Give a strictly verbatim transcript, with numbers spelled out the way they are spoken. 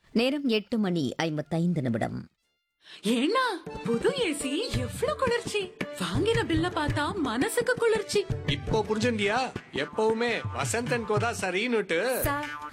நேரம் எட்டு மணி ஐம்பத்தைந்து நிமிடம். ஏன்னா புது ஏசி எவ்வளவு குளிர்ச்சி! வாங்கின பில்ல பார்த்தா மனசுக்கு குளிர்ச்சி. இப்போ புரிஞ்சுண்டியா? எப்பவுமே வசந்தன் கோதா சரின்னுட்டு.